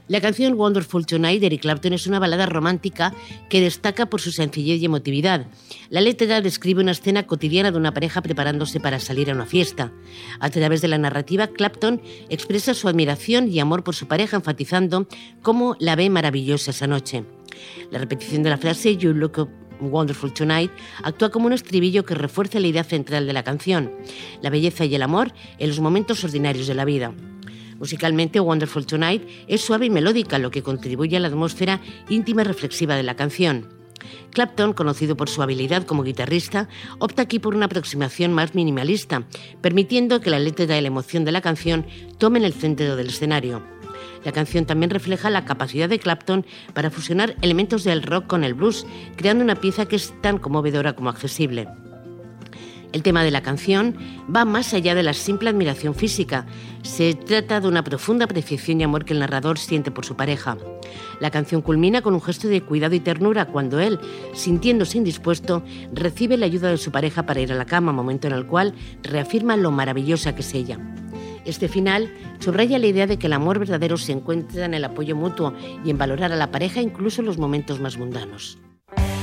La canción Wonderful Tonight de Eric Clapton es una balada romántica que destaca por su sencillez y emotividad. La letra describe una escena cotidiana de una pareja preparándose para salir a una fiesta. A través de la narrativa, Clapton expresa su admiración y amor por su pareja, enfatizando cómo la ve maravillosa esa noche. La repetición de la frase "You look wonderful tonight" actúa como un estribillo que refuerza la idea central de la canción, la belleza y el amor en los momentos ordinarios de la vida. Musicalmente, Wonderful Tonight es suave y melódica, lo que contribuye a la atmósfera íntima y reflexiva de la canción. Clapton, conocido por su habilidad como guitarrista, opta aquí por una aproximación más minimalista, permitiendo que la letra y la emoción de la canción tomen el centro del escenario. La canción también refleja la capacidad de Clapton para fusionar elementos del rock con el blues, creando una pieza que es tan conmovedora como accesible. El tema de la canción va más allá de la simple admiración física. Se trata de una profunda apreciación y amor que el narrador siente por su pareja. La canción culmina con un gesto de cuidado y ternura cuando él, sintiéndose indispuesto, recibe la ayuda de su pareja para ir a la cama, momento en el cual reafirma lo maravillosa que es ella. Este final subraya la idea de que el amor verdadero se encuentra en el apoyo mutuo y en valorar a la pareja incluso en los momentos más mundanos.